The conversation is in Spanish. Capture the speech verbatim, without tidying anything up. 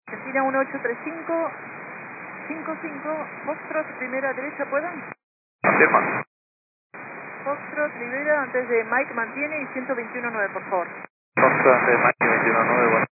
Argentina uno ocho tres cinco, cinco cinco, Foxtrot, primera derecha, ¿puedan? Afirma. Foxtrot, libera, antes de Mike mantiene y ciento veintiuno nueve, por favor. Foxtrot de Mike veintiuno nueve, bueno.